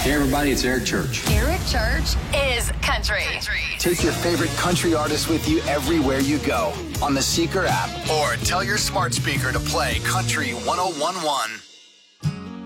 Hey everybody, it's Eric Church. Eric Church is country. Take your favorite country artists with you everywhere you go on the Seeker app or tell your smart speaker to play Country 1011.